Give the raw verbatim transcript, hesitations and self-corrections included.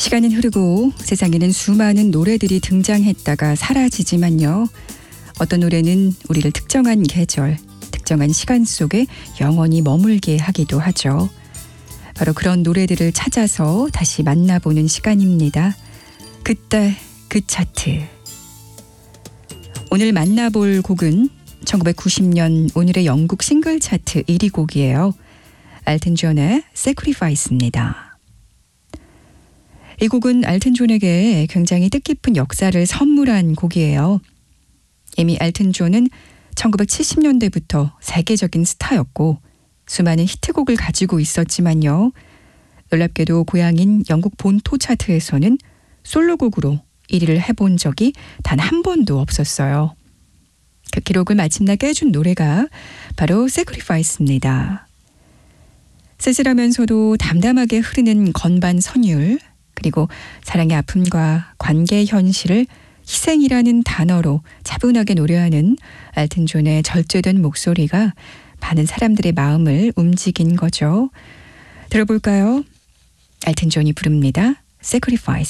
시간은 흐르고 세상에는 수많은 노래들이 등장했다가 사라지지만요. 어떤 노래는 우리를 특정한 계절, 특정한 시간 속에 영원히 머물게 하기도 하죠. 바로 그런 노래들을 찾아서 다시 만나보는 시간입니다. 그때 그 차트. 오늘 만나볼 곡은 천구백구십 년 오늘의 영국 싱글 차트 일 위 곡이에요. 알튼 존의 Sacrifice입니다. 이 곡은 알튼 존에게 굉장히 뜻깊은 역사를 선물한 곡이에요. 이미 알튼 존은 천구백칠십 년대부터 세계적인 스타였고 수많은 히트곡을 가지고 있었지만요. 놀랍게도 고향인 영국 본토 차트에서는 솔로곡으로 일 위를 해본 적이 단 한 번도 없었어요. 그 기록을 마침내 깨준 노래가 바로 Sacrifice입니다. 쓸쓸하면서도 담담하게 흐르는 건반 선율, 그리고 사랑의 아픔과 관계의 현실을 희생이라는 단어로 차분하게 노래하는 알튼 존의 절제된 목소리가 많은 사람들의 마음을 움직인 거죠. 들어볼까요? 알튼 존이 부릅니다. Sacrifice.